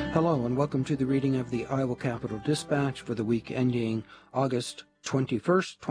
Hello and welcome to the reading of the Iowa Capital Dispatch for the week ending August 21st,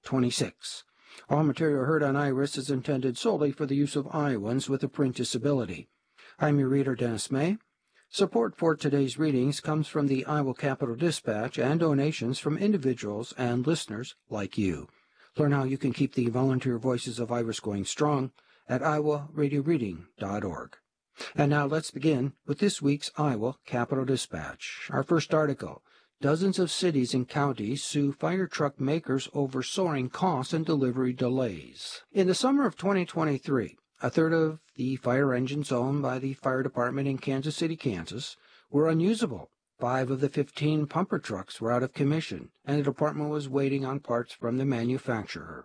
2026. All material heard on IRIS is intended solely for the use of Iowans with a print disability. I'm your reader, Dennis May. Support for today's readings comes from the Iowa Capital Dispatch and donations from individuals and listeners like you. Learn how you can keep the volunteer voices of IRIS going strong at iowaradioreading.org. And now let's begin with this week's Iowa Capital Dispatch. Our first article, dozens of cities and counties sue fire truck makers over soaring costs and delivery delays. In the summer of 2023, a third of the fire engines owned by the fire department in Kansas City, Kansas, were unusable. 5 of the 15 pumper trucks were out of commission, and the department was waiting on parts from the manufacturer.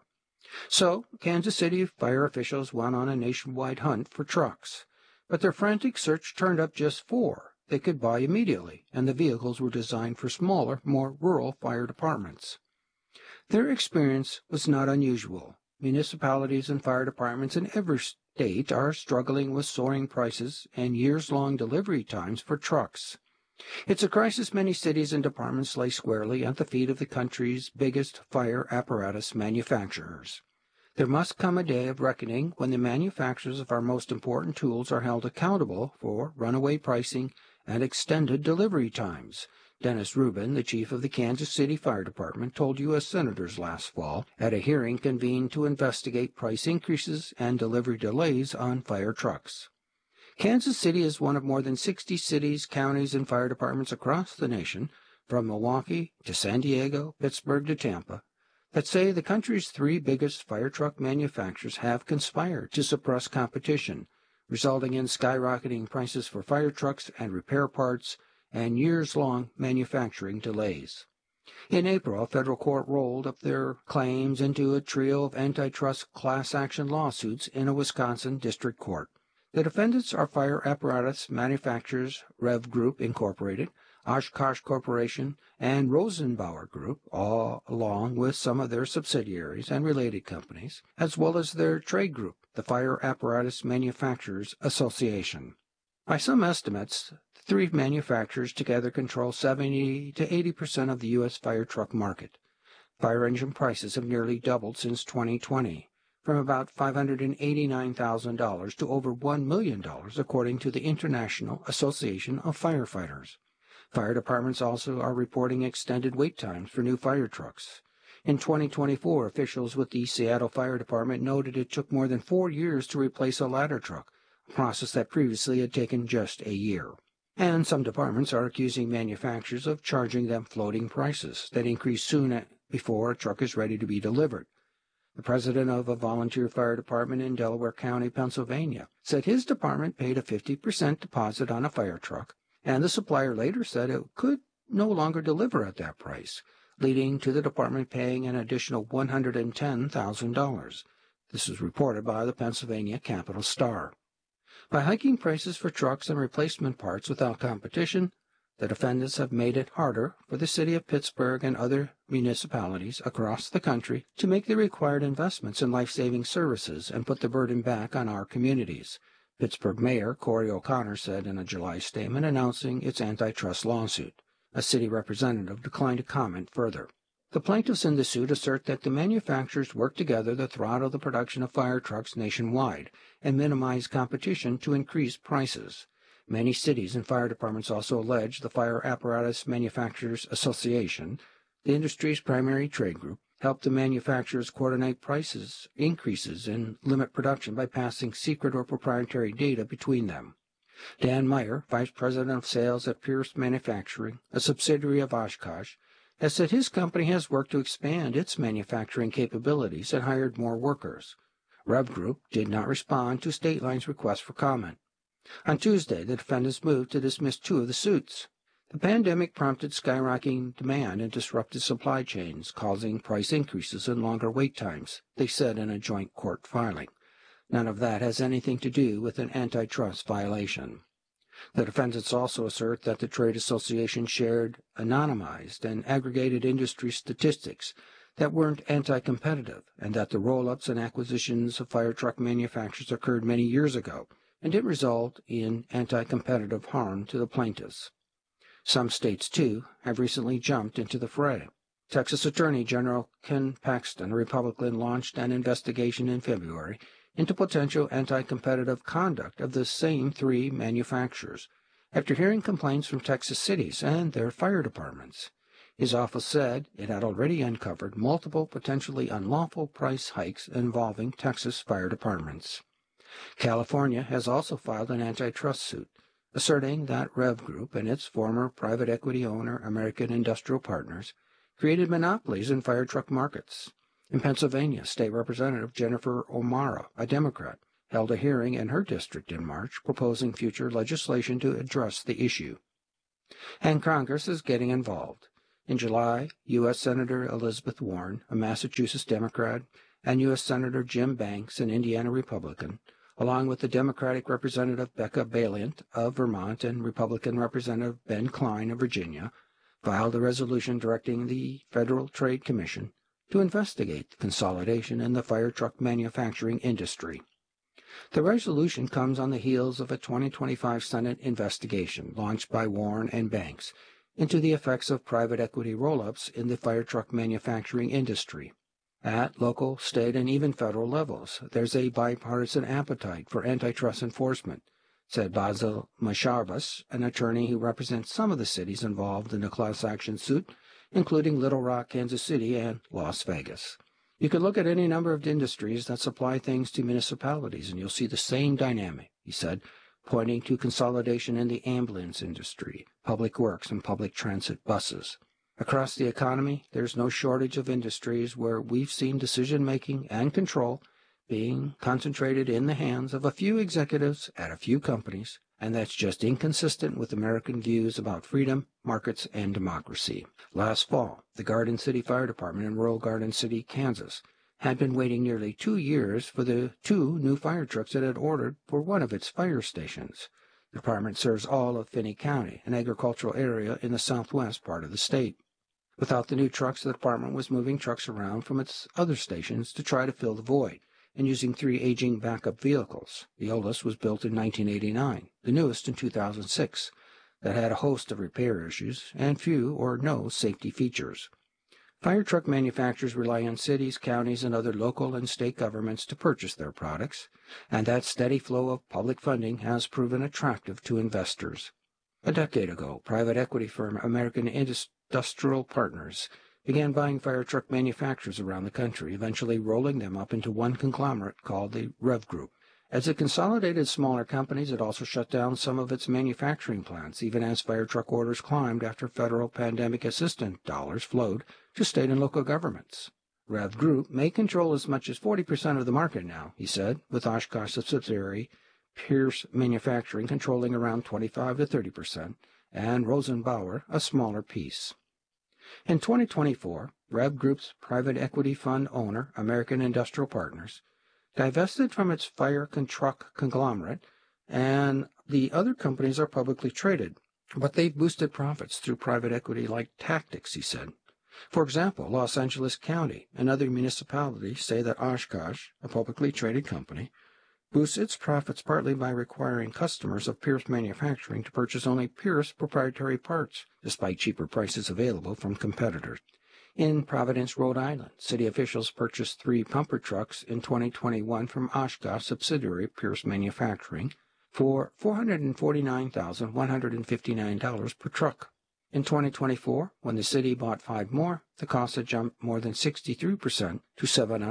So, Kansas City fire officials went on a nationwide hunt for trucks. But their frantic search turned up just 4 they could buy immediately, and the vehicles were designed for smaller, more rural fire departments. Their experience was not unusual. Municipalities and fire departments in every state are struggling with soaring prices and years-long delivery times for trucks. It's a crisis many cities and departments lay squarely at the feet of the country's biggest fire apparatus manufacturers. There must come a day of reckoning when the manufacturers of our most important tools are held accountable for runaway pricing and extended delivery times. Dennis Rubin, the chief of the Kansas City Fire Department, told U.S. senators last fall at a hearing convened to investigate price increases and delivery delays on fire trucks. Kansas City is one of more than 60 cities, counties, and fire departments across the nation, from Milwaukee to San Diego, Pittsburgh to Tampa, that say the country's 3 biggest fire truck manufacturers have conspired to suppress competition, resulting in skyrocketing prices for fire trucks and repair parts and years-long manufacturing delays. In April, a federal court rolled up their claims into a trio of antitrust class action lawsuits in a Wisconsin district court. The defendants are fire apparatus manufacturers Rev Group, Incorporated, Oshkosh Corporation, and Rosenbauer Group, all along with some of their subsidiaries and related companies, as well as their trade group, the Fire Apparatus Manufacturers Association. By some estimates, the 3 manufacturers together control 70 to 80% of the U.S. fire truck market. Fire engine prices have nearly doubled since 2020. From about $589,000 to over $1 million, according to the International Association of Firefighters. Fire departments also are reporting extended wait times for new fire trucks. In 2024, officials with the Seattle Fire Department noted it took more than 4 years to replace a ladder truck, a process that previously had taken just a year. And some departments are accusing manufacturers of charging them floating prices that increase soon before a truck is ready to be delivered. The president of a volunteer fire department in Delaware County, Pennsylvania, said his department paid a 50% deposit on a fire truck, and the supplier later said it could no longer deliver at that price, leading to the department paying an additional $110,000. This was reported by the Pennsylvania Capital Star. By hiking prices for trucks and replacement parts without competition, the defendants have made it harder for the city of Pittsburgh and other municipalities across the country to make the required investments in life-saving services and put the burden back on our communities, Pittsburgh Mayor Corey O'Connor said in a July statement announcing its antitrust lawsuit. A city representative declined to comment further. The plaintiffs in the suit assert that the manufacturers work together to throttle the production of fire trucks nationwide and minimize competition to increase prices. Many cities and fire departments also allege the Fire Apparatus Manufacturers Association, the industry's primary trade group, helped the manufacturers coordinate prices increases and limit production by passing secret or proprietary data between them. Dan Meyer, vice president of sales at Pierce Manufacturing, a subsidiary of Oshkosh, has said his company has worked to expand its manufacturing capabilities and hired more workers. Rev Group did not respond to State Line's request for comment. On Tuesday, the defendants moved to dismiss 2 of the suits. The pandemic prompted skyrocketing demand and disrupted supply chains, causing price increases and longer wait times, they said in a joint court filing. None of that has anything to do with an antitrust violation. The defendants also assert that the trade association shared anonymized and aggregated industry statistics that weren't anti-competitive, and that the roll-ups and acquisitions of fire truck manufacturers occurred many years ago and didn't result in anti-competitive harm to the plaintiffs. Some states, too, have recently jumped into the fray. Texas Attorney General Ken Paxton, a Republican, launched an investigation in February into potential anti-competitive conduct of the same three manufacturers, after hearing complaints from Texas cities and their fire departments. His office said it had already uncovered multiple potentially unlawful price hikes involving Texas fire departments. California has also filed an antitrust suit, asserting that Rev Group and its former private equity owner, American Industrial Partners, created monopolies in fire truck markets. In Pennsylvania, State Representative Jennifer O'Mara, a Democrat, held a hearing in her district in March proposing future legislation to address the issue. And Congress is getting involved. In July, U.S. Senator Elizabeth Warren, a Massachusetts Democrat, and U.S. Senator Jim Banks, an Indiana Republican, along with the Democratic Representative Becca Balint of Vermont and Republican Representative Ben Cline of Virginia, filed a resolution directing the Federal Trade Commission to investigate the consolidation in the fire truck manufacturing industry. The resolution comes on the heels of a 2025 Senate investigation launched by Warren and Banks into the effects of private equity roll-ups in the fire truck manufacturing industry. At local, state, and even federal levels, there's a bipartisan appetite for antitrust enforcement, said Basil Masharvas, an attorney who represents some of the cities involved in the class action suit, including Little Rock, Kansas City, and Las Vegas. You could look at any number of industries that supply things to municipalities, and you'll see the same dynamic, he said, pointing to consolidation in the ambulance industry, public works, and public transit buses. Across the economy, there's no shortage of industries where we've seen decision-making and control being concentrated in the hands of a few executives at a few companies, and that's just inconsistent with American views about freedom, markets, and democracy. Last fall, the Garden City Fire Department in rural Garden City, Kansas, had been waiting nearly 2 years for the 2 new fire trucks it had ordered for one of its fire stations. The department serves all of Finney County, an agricultural area in the southwest part of the state. Without the new trucks, the department was moving trucks around from its other stations to try to fill the void, and using 3 aging backup vehicles. The oldest was built in 1989, the newest in 2006, that had a host of repair issues and few or no safety features. Fire truck manufacturers rely on cities, counties, and other local and state governments to purchase their products, and that steady flow of public funding has proven attractive to investors. A decade ago, private equity firm American Industrial Partners began buying fire truck manufacturers around the country, eventually rolling them up into one conglomerate called the Rev Group. As it consolidated smaller companies, it also shut down some of its manufacturing plants, even as fire truck orders climbed after federal pandemic assistance dollars flowed to state and local governments. Rev Group may control as much as 40% of the market now, he said, with Oshkosh subsidiary Pierce Manufacturing controlling around 25 to 30%, and Rosenbauer a smaller piece. In 2024, Rev Group's private equity fund owner, American Industrial Partners, divested from its fire truck conglomerate, and the other companies are publicly traded, but they've boosted profits through private equity-like tactics, he said. For example, Los Angeles County and other municipalities say that Oshkosh, a publicly traded company, boosts its profits partly by requiring customers of Pierce Manufacturing to purchase only Pierce proprietary parts, despite cheaper prices available from competitors. In Providence, Rhode Island, city officials purchased 3 pumper trucks in 2021 from Oshkosh subsidiary Pierce Manufacturing for $449,159 per truck. In 2024, when the city bought 5 more, the cost had jumped more than 63% to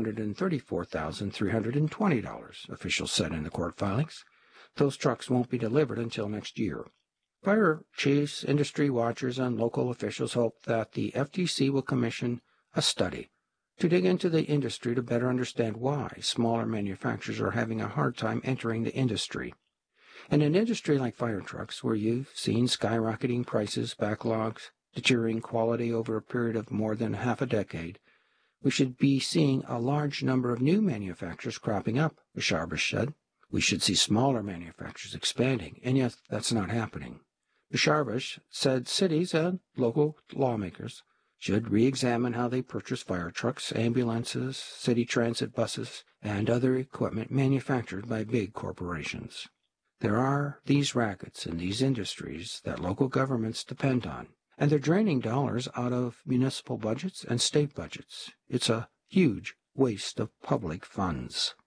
$734,320, officials said in the court filings. Those trucks won't be delivered until next year. Fire chiefs, industry watchers, and local officials hope that the FTC will commission a study to dig into the industry to better understand why smaller manufacturers are having a hard time entering the industry. In an industry like fire trucks, where you've seen skyrocketing prices, backlogs, deteriorating quality over a period of more than half a decade, we should be seeing a large number of new manufacturers cropping up, Masharvas said. We should see smaller manufacturers expanding, and yet that's not happening. Masharvas said cities and local lawmakers should re-examine how they purchase fire trucks, ambulances, city transit buses, and other equipment manufactured by big corporations. There are these rackets in these industries that local governments depend on, and they're draining dollars out of municipal budgets and state budgets. It's a huge waste of public funds.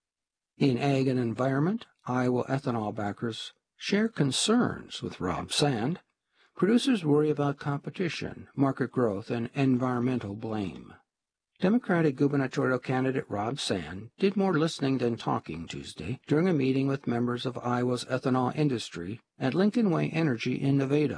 In Ag and Environment, Iowa ethanol backers share concerns with Rob Sand. Producers worry about competition, market growth, and environmental blame. Democratic gubernatorial candidate Rob Sand did more listening than talking Tuesday during a meeting with members of Iowa's ethanol industry at Lincoln Way Energy in Nevada.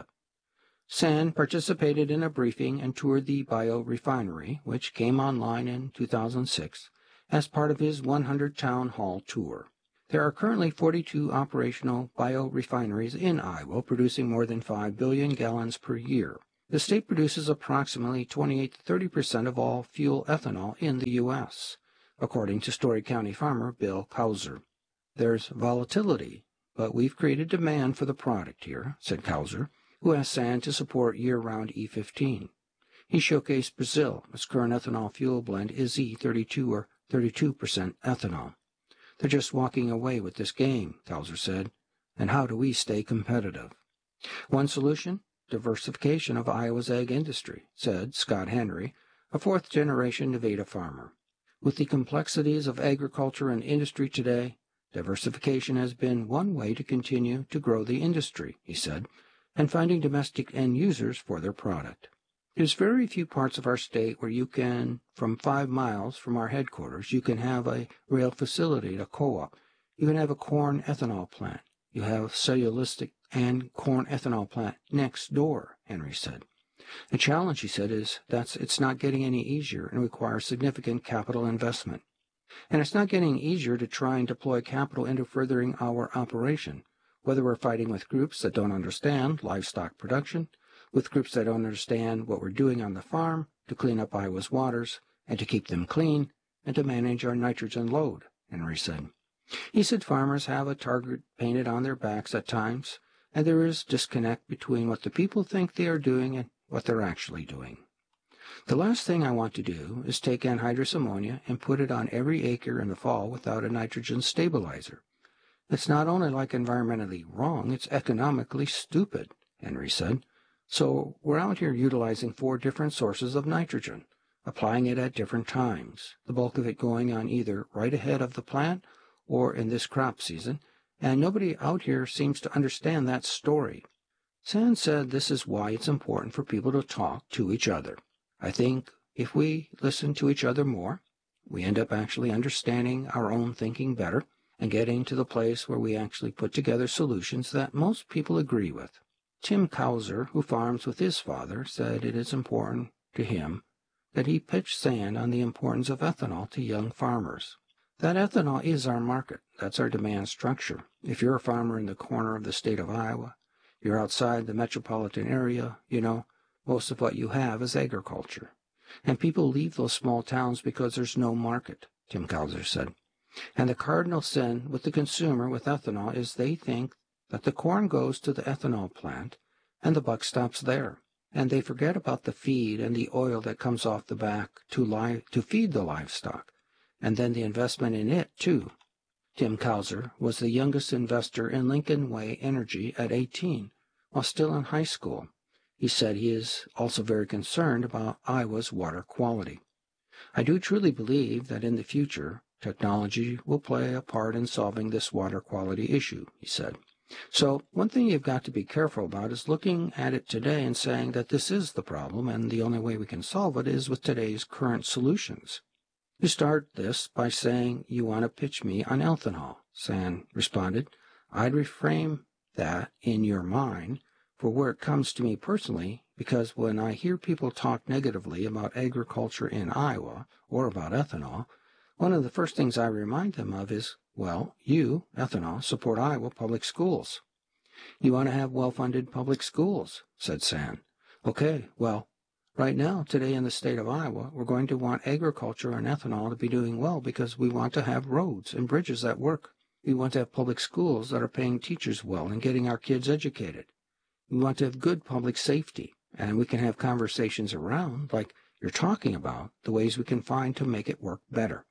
Sand participated in a briefing and toured the biorefinery, which came online in 2006, as part of his 100 town hall tour. There are currently 42 operational biorefineries in Iowa, producing more than 5 billion gallons per year. The state produces approximately 28 to 30% of all fuel ethanol in the U.S., according to Story County farmer Bill Kauser. There's volatility, but we've created demand for the product here, said Kauser, who asked Sand to support year-round E15. He showcased Brazil. Its current ethanol fuel blend is E32 or 32% ethanol. They're just walking away with this game, Kauser said. And how do we stay competitive? One solution? Diversification of Iowa's ag industry, said Scott Henry, a fourth-generation Nevada farmer. With the complexities of agriculture and industry today, diversification has been one way to continue to grow the industry, he said, and finding domestic end users for their product. There's very few parts of our state where you can, from 5 miles from our headquarters, you can have a rail facility, a co-op. You can have a corn ethanol plant. You have cellulosic and corn ethanol plant next door, Henry said. The challenge, he said, is that it's not getting any easier and requires significant capital investment. And it's not getting easier to try and deploy capital into furthering our operation, whether we're fighting with groups that don't understand livestock production, with groups that don't understand what we're doing on the farm to clean up Iowa's waters and to keep them clean and to manage our nitrogen load, Henry said. He said farmers have a target painted on their backs at times, and there is disconnect between what the people think they are doing and what they're actually doing. The last thing I want to do is take anhydrous ammonia and put it on every acre in the fall without a nitrogen stabilizer. It's not only environmentally wrong, it's economically stupid, Henry said. So we're out here utilizing 4 different sources of nitrogen, applying it at different times, the bulk of it going on either right ahead of the plant or in this crop season, and nobody out here seems to understand that story. Sand said this is why it's important for people to talk to each other. I think if we listen to each other more, we end up actually understanding our own thinking better and getting to the place where we actually put together solutions that most people agree with. Tim Kauser, who farms with his father, said it is important to him that he pitch Sand on the importance of ethanol to young farmers. That ethanol is our market. That's our demand structure. If you're a farmer in the corner of the state of Iowa, you're outside the metropolitan area, most of what you have is agriculture. And people leave those small towns because there's no market, Tim Kauser said. And the cardinal sin with the consumer with ethanol is they think that the corn goes to the ethanol plant and the buck stops there. And they forget about the feed and the oil that comes off the back to feed the livestock, and then the investment in it, too. Tim Kauser was the youngest investor in Lincoln Way Energy at 18, while still in high school. He said he is also very concerned about Iowa's water quality. I do truly believe that in the future, technology will play a part in solving this water quality issue, he said. So one thing you've got to be careful about is looking at it today and saying that this is the problem, and the only way we can solve it is with today's current solutions. You start this by saying you want to pitch me on ethanol, Sand responded. I'd reframe that in your mind for where it comes to me personally, because when I hear people talk negatively about agriculture in Iowa or about ethanol, one of the first things I remind them of is, well, you, ethanol, support Iowa public schools. You want to have well-funded public schools, said Sand. Okay, well, right now, today in the state of Iowa, we're going to want agriculture and ethanol to be doing well because we want to have roads and bridges that work. We want to have public schools that are paying teachers well and getting our kids educated. We want to have good public safety, and we can have conversations around, like you're talking about, the ways we can find to make it work better.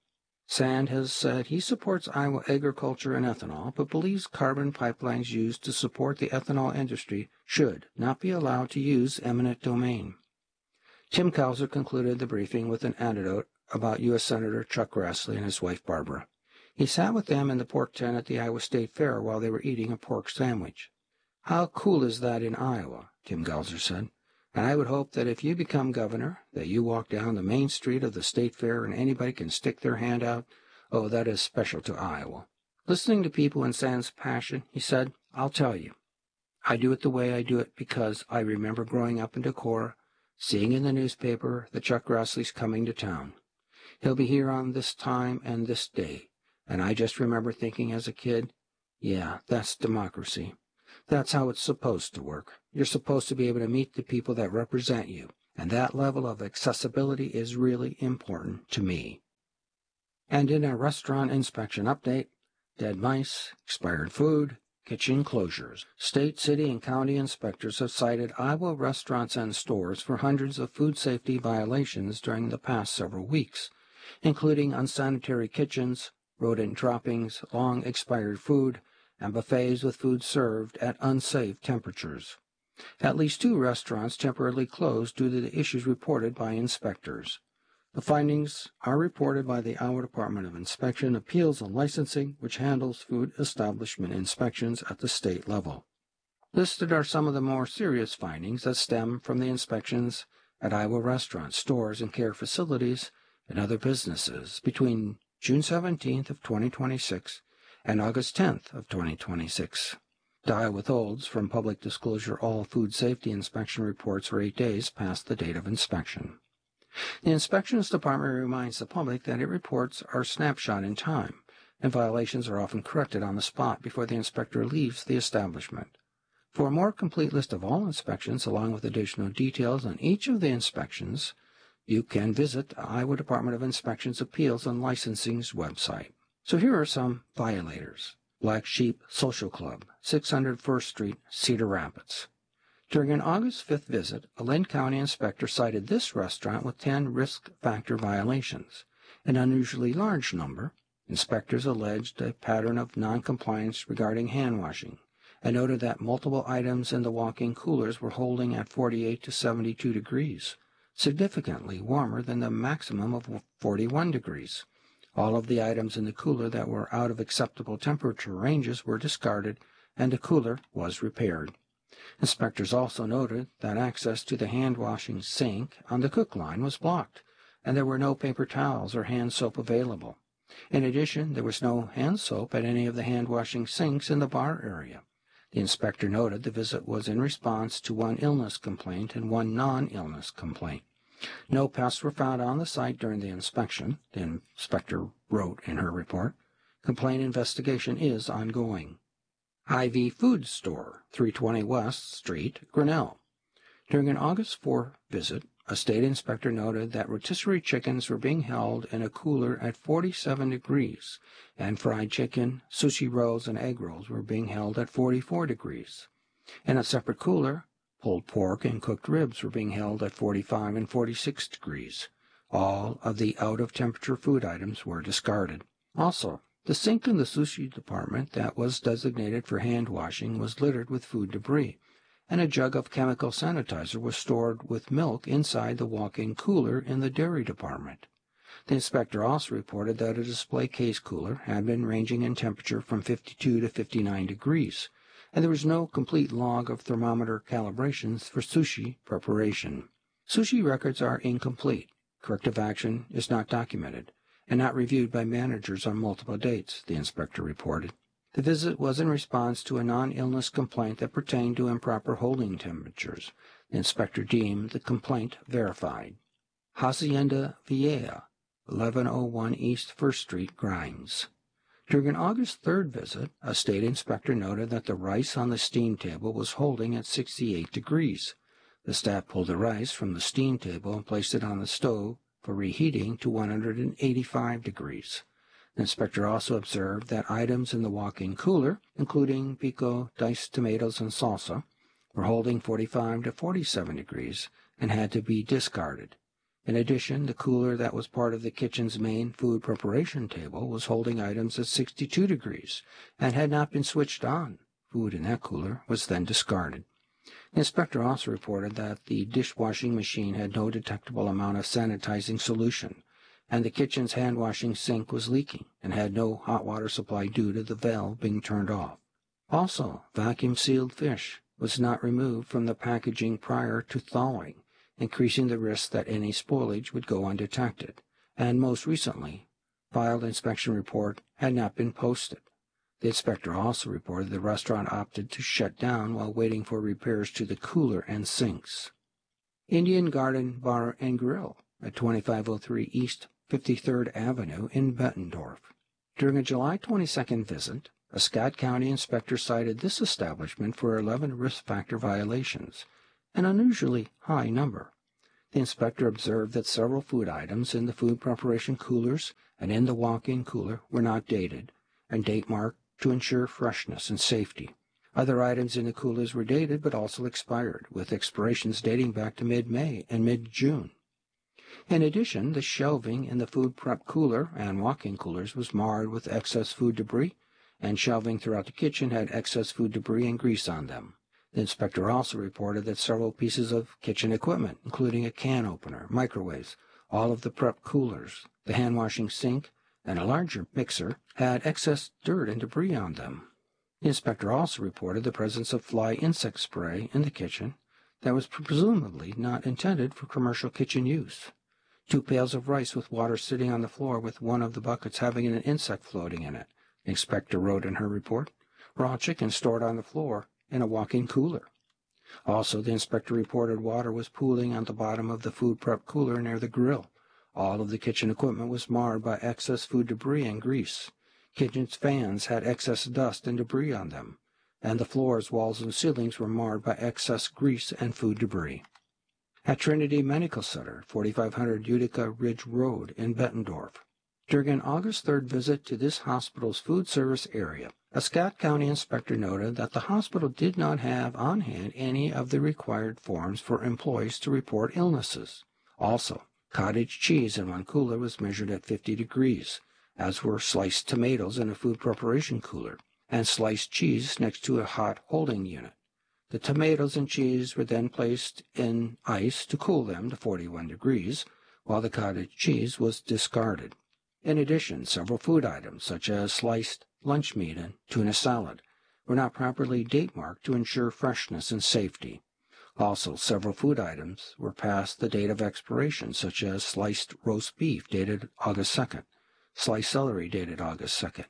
Sand has said he supports Iowa agriculture and ethanol, but believes carbon pipelines used to support the ethanol industry should not be allowed to use eminent domain. Tim Cowser concluded the briefing with an anecdote about U.S. Senator Chuck Grassley and his wife Barbara. He sat with them in the pork tent at the Iowa State Fair while they were eating a pork sandwich. "How cool is that in Iowa?" Tim Cowser said. "And I would hope that if you become governor, that you walk down the main street of the State Fair and anybody can stick their hand out. Oh, that is special to Iowa." Listening to people in Sand's passion, he said, "I'll tell you. I do it the way I do it because I remember growing up in Decorah, seeing in the newspaper that Chuck Grassley's coming to town. He'll be here on this time and this day. And I just remember thinking as a kid, yeah, that's democracy. That's how it's supposed to work. You're supposed to be able to meet the people that represent you, and that level of accessibility is really important to me." And in a restaurant inspection update, dead mice, expired food, kitchen closures. State, city, and county inspectors have cited Iowa restaurants and stores for hundreds of food safety violations during the past several weeks, including unsanitary kitchens, rodent droppings, long expired food, and buffets with food served at unsafe temperatures. At least 2 restaurants temporarily closed due to the issues reported by inspectors. The findings are reported by the Iowa Department of Inspection, Appeals, and Licensing, which handles food establishment inspections at the state level. Listed are some of the more serious findings that stem from the inspections at Iowa restaurants, stores, and care facilities and other businesses between June 17th of 2026 and August 10th of 2026. DIA withholds from public disclosure all food safety inspection reports for 8 days past the date of inspection. The Inspections Department reminds the public that its reports are snapshot in time, and violations are often corrected on the spot before the inspector leaves the establishment. For a more complete list of all inspections, along with additional details on each of the inspections, you can visit the Iowa Department of Inspections, Appeals, and Licensing's website. So here are some violators. Black Sheep Social Club, 600 First Street, Cedar Rapids. During an August 5th visit, a Linn County inspector cited this restaurant with 10 risk factor violations, an unusually large number. Inspectors alleged a pattern of noncompliance regarding hand washing, and noted that multiple items in the walk-in coolers were holding at 48 to 72 degrees, significantly warmer than the maximum of 41 degrees. All of the items in the cooler that were out of acceptable temperature ranges were discarded, and the cooler was repaired. Inspectors also noted that access to the hand-washing sink on the cook line was blocked, and there were no paper towels or hand soap available. In addition, there was no hand soap at any of the hand-washing sinks in the bar area. The inspector noted the visit was in response to 1 illness complaint and 1 non-illness complaint. No pests were found on the site during the inspection, the inspector wrote in her report. Complaint investigation is ongoing. Hy-Vee Food Store, 320 West Street, Grinnell. During an August 4 visit, a state inspector noted that rotisserie chickens were being held in a cooler at 47 degrees, and fried chicken, sushi rolls, and egg rolls were being held at 44 degrees. In a separate cooler, pulled pork and cooked ribs were being held at 45 and 46 degrees. All of the out-of-temperature food items were discarded. Also, the sink in the sushi department that was designated for hand washing was littered with food debris, and a jug of chemical sanitizer was stored with milk inside the walk-in cooler in the dairy department. The inspector also reported that a display case cooler had been ranging in temperature from 52 to 59 degrees, and there was no complete log of thermometer calibrations for sushi preparation. Sushi records are incomplete. Corrective action is not documented, and not reviewed by managers on multiple dates, the inspector reported. The visit was in response to a non-illness complaint that pertained to improper holding temperatures. The inspector deemed the complaint verified. Hacienda Vieja, 1101 East 1st Street, Grimes. During an August 3rd visit, a state inspector noted that the rice on the steam table was holding at 68 degrees. The staff pulled the rice from the steam table and placed it on the stove for reheating to 185 degrees. The inspector also observed that items in the walk-in cooler, including pico, diced tomatoes, and salsa, were holding 45 to 47 degrees and had to be discarded. In addition, the cooler that was part of the kitchen's main food preparation table was holding items at 62 degrees and had not been switched on. Food in that cooler was then discarded. The inspector also reported that the dishwashing machine had no detectable amount of sanitizing solution, and the kitchen's hand-washing sink was leaking and had no hot water supply due to the valve being turned off. Also, vacuum-sealed fish was not removed from the packaging prior to thawing, increasing the risk that any spoilage would go undetected, and most recently, filed inspection report had not been posted. The inspector also reported the restaurant opted to shut down while waiting for repairs to the cooler and sinks. Indian Garden Bar and Grill at 2503 East 53rd Avenue in Bettendorf. During a July 22nd visit, a Scott County inspector cited this establishment for 11 risk factor violations, an unusually high number. The inspector observed that several food items in the food preparation coolers and in the walk-in cooler were not dated and date marked to ensure freshness and safety. Other items in the coolers were dated but also expired, with expirations dating back to mid-May and mid-June. In addition, the shelving in the food prep cooler and walk-in coolers was marred with excess food debris, and shelving throughout the kitchen had excess food debris and grease on them. The inspector also reported that several pieces of kitchen equipment, including a can opener, microwaves, all of the prep coolers, the hand-washing sink, and a larger mixer, had excess dirt and debris on them. The inspector also reported the presence of fly insect spray in the kitchen that was presumably not intended for commercial kitchen use. 2 pails of rice with water sitting on the floor with one of the buckets having an insect floating in it, the inspector wrote in her report. Raw chicken stored on the floor in a walk-in cooler. Also, the inspector reported water was pooling on the bottom of the food prep cooler near the grill. All of the kitchen equipment was marred by excess food debris and grease. Kitchen's fans had excess dust and debris on them, and the floors, walls, and ceilings were marred by excess grease and food debris. At Trinity Medical Center, 4500 Utica Ridge Road in Bettendorf. During an August 3rd visit to this hospital's food service area, a Scott County inspector noted that the hospital did not have on hand any of the required forms for employees to report illnesses. Also, cottage cheese in one cooler was measured at 50 degrees, as were sliced tomatoes in a food preparation cooler, and sliced cheese next to a hot holding unit. The tomatoes and cheese were then placed in ice to cool them to 41 degrees, while the cottage cheese was discarded. In addition, several food items, such as sliced lunch meat and tuna salad, were not properly date-marked to ensure freshness and safety. Also, several food items were past the date of expiration, such as sliced roast beef dated August 2nd, sliced celery dated August 2nd,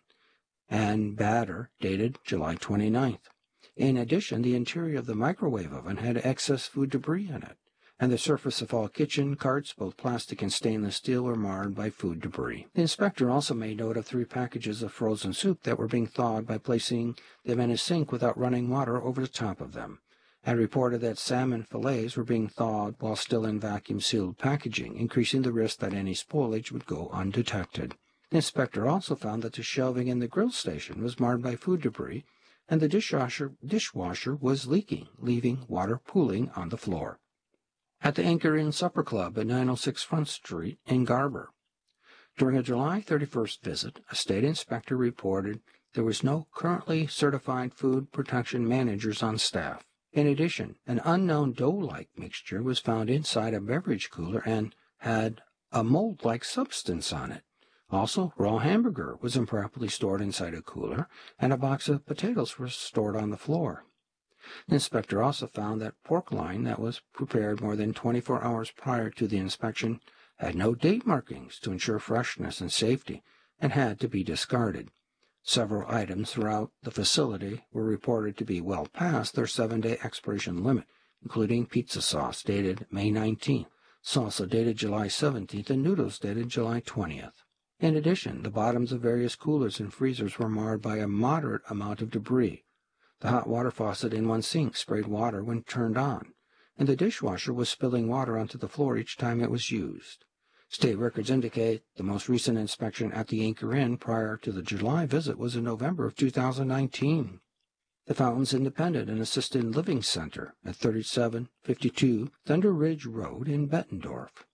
and batter dated July 29th. In addition, the interior of the microwave oven had excess food debris in it, and the surface of all kitchen carts, both plastic and stainless steel, were marred by food debris. The inspector also made note of 3 packages of frozen soup that were being thawed by placing them in a sink without running water over the top of them, and reported that salmon fillets were being thawed while still in vacuum-sealed packaging, increasing the risk that any spoilage would go undetected. The inspector also found that the shelving in the grill station was marred by food debris, and the dishwasher was leaking, leaving water pooling on the floor. At the Anchor Inn Supper Club at 906 Front Street in Garber. During a July 31st visit, a state inspector reported there was no currently certified food protection managers on staff. In addition, an unknown dough-like mixture was found inside a beverage cooler and had a mold-like substance on it. Also, raw hamburger was improperly stored inside a cooler, and a box of potatoes was stored on the floor. The inspector also found that pork loin that was prepared more than 24 hours prior to the inspection had no date markings to ensure freshness and safety and had to be discarded. Several items throughout the facility were reported to be well past their 7-day expiration limit, including pizza sauce dated May 19th, salsa dated July 17th, and noodles dated July 20th. In addition, the bottoms of various coolers and freezers were marred by a moderate amount of debris. The hot water faucet in one sink sprayed water when turned on, and the dishwasher was spilling water onto the floor each time it was used. State records indicate the most recent inspection at the Anchor Inn prior to the July visit was in November of 2019. The Fountains Independent and Assisted Living Center at 3752 Thunder Ridge Road in Bettendorf.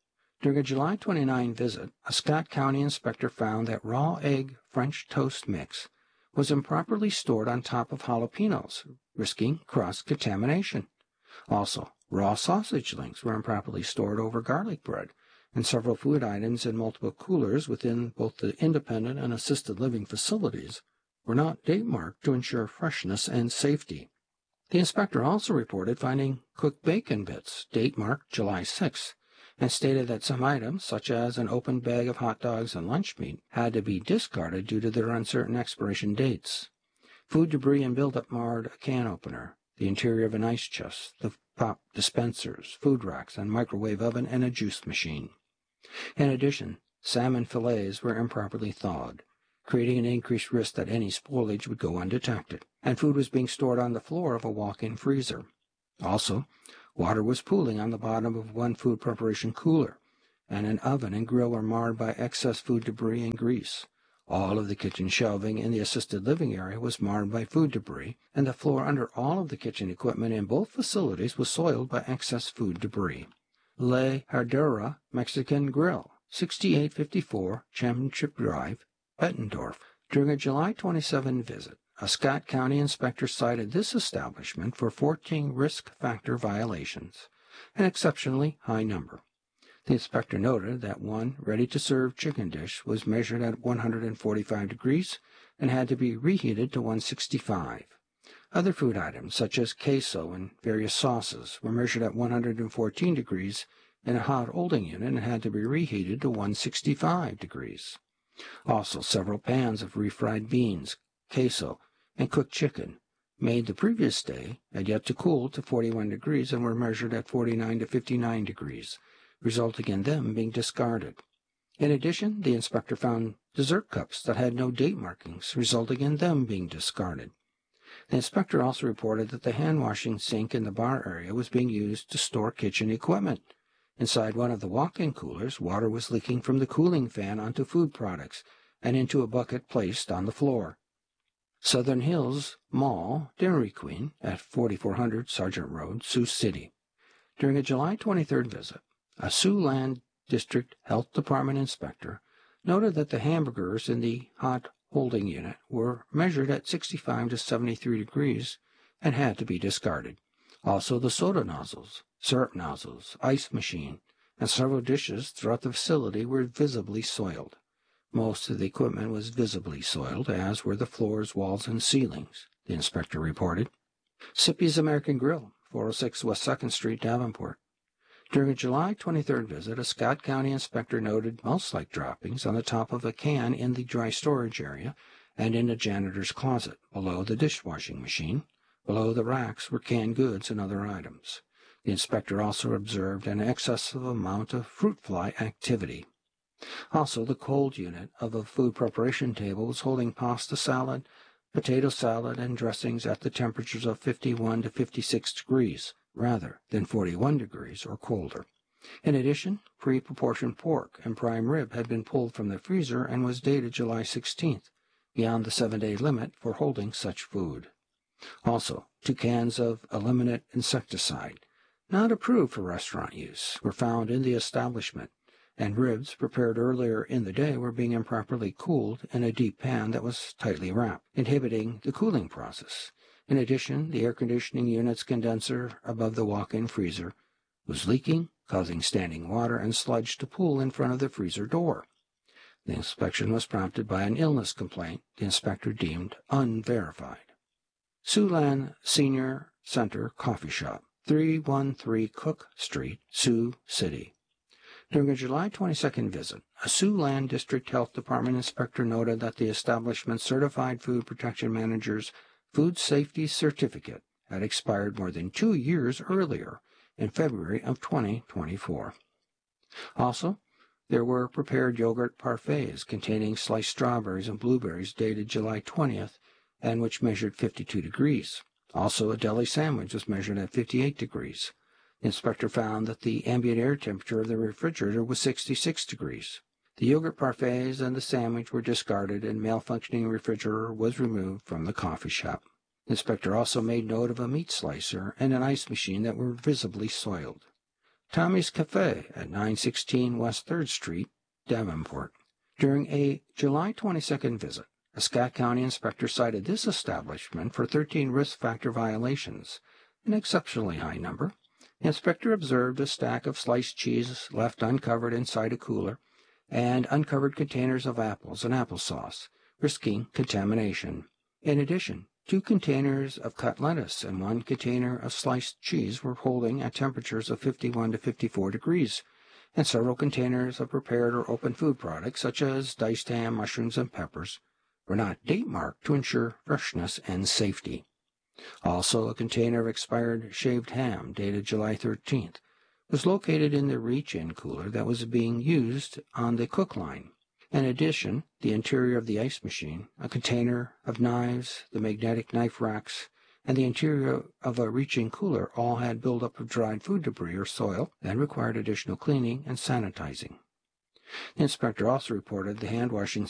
During a July 29 visit, a Scott County inspector found that raw egg French toast mix was improperly stored on top of jalapenos, risking cross-contamination. Also, raw sausage links were improperly stored over garlic bread, and several food items in multiple coolers within both the independent and assisted living facilities were not date-marked to ensure freshness and safety. The inspector also reported finding cooked bacon bits, date-marked July 6, and stated that some items, such as an open bag of hot dogs and lunch meat, had to be discarded due to their uncertain expiration dates. Food debris and buildup marred a can opener, the interior of an ice chest, the pop dispensers, food racks, and microwave oven, and a juice machine. In addition, salmon fillets were improperly thawed, creating an increased risk that any spoilage would go undetected, and food was being stored on the floor of a walk-in freezer. Also, water was pooling on the bottom of one food preparation cooler, and an oven and grill were marred by excess food debris and grease. All of the kitchen shelving in the assisted living area was marred by food debris, and the floor under all of the kitchen equipment in both facilities was soiled by excess food debris. Le Herrera Mexican Grill, 6854 Championship Drive, Bettendorf. During a July 27 visit, a Scott County inspector cited this establishment for 14 risk factor violations, an exceptionally high number. The inspector noted that one ready-to-serve chicken dish was measured at 145 degrees and had to be reheated to 165. Other food items, such as queso and various sauces, were measured at 114 degrees in a hot holding unit and had to be reheated to 165 degrees. Also, several pans of refried beans, queso, and cooked chicken, made the previous day, had yet to cool to 41 degrees and were measured at 49 to 59 degrees, resulting in them being discarded. In addition, the inspector found dessert cups that had no date markings, resulting in them being discarded. The inspector also reported that the hand-washing sink in the bar area was being used to store kitchen equipment. Inside one of the walk-in coolers, water was leaking from the cooling fan onto food products and into a bucket placed on the floor. Southern Hills Mall, Dairy Queen, at 4400 Sargent Road, Sioux City. During a July 23rd visit, a Siouxland District Health Department inspector noted that the hamburgers in the hot holding unit were measured at 65 to 73 degrees and had to be discarded. Also, the soda nozzles, syrup nozzles, ice machine, and several dishes throughout the facility were visibly soiled. Most of the equipment was visibly soiled, as were the floors, walls, and ceilings, the inspector reported. Sippy's American Grill, 406 West 2nd Street, Davenport. During a July 23rd visit, a Scott County inspector noted mouse-like droppings on the top of a can in the dry storage area and in a janitor's closet. Below the dishwashing machine, below the racks, were canned goods and other items. The inspector also observed an excessive amount of fruit fly activity. Also, the cold unit of a food preparation table was holding pasta salad, potato salad, and dressings at the temperatures of 51 to 56 degrees, rather than 41 degrees or colder. In addition, pre-proportioned pork and prime rib had been pulled from the freezer and was dated July 16th, beyond the 7-day limit for holding such food. Also, 2 cans of eliminate insecticide, not approved for restaurant use, were found in the establishment, and ribs prepared earlier in the day were being improperly cooled in a deep pan that was tightly wrapped, inhibiting the cooling process. In addition, the air conditioning unit's condenser above the walk-in freezer was leaking, causing standing water and sludge to pool in front of the freezer door. The inspection was prompted by an illness complaint the inspector deemed unverified. Siouxland Senior Center Coffee Shop, 313 Cook Street, Sioux City. During a July 22nd visit, a Siouxland District Health Department inspector noted that the establishment's Certified Food Protection Manager's Food Safety Certificate had expired more than 2 years earlier, in February of 2024. Also, there were prepared yogurt parfaits containing sliced strawberries and blueberries dated July 20th and which measured 52 degrees. Also, a deli sandwich was measured at 58 degrees. The inspector found that the ambient air temperature of the refrigerator was 66 degrees. The yogurt parfaits and the sandwich were discarded, and malfunctioning refrigerator was removed from the coffee shop. The inspector also made note of a meat slicer and an ice machine that were visibly soiled. Tommy's Cafe at 916 West 3rd Street, Davenport. During a July 22nd visit, a Scott County inspector cited this establishment for 13 risk factor violations, an exceptionally high number. The inspector observed a stack of sliced cheese left uncovered inside a cooler and uncovered containers of apples and applesauce, risking contamination. In addition, 2 containers of cut lettuce and 1 container of sliced cheese were holding at temperatures of 51 to 54 degrees, and several containers of prepared or open food products, such as diced ham, mushrooms, and peppers, were not date-marked to ensure freshness and safety. Also, a container of expired shaved ham, dated July 13th, was located in the reach-in cooler that was being used on the cook line. In addition, the interior of the ice machine, a container of knives, the magnetic knife racks, and the interior of a reach-in cooler all had buildup of dried food debris or soil that required additional cleaning and sanitizing. The inspector also reported the hand-washing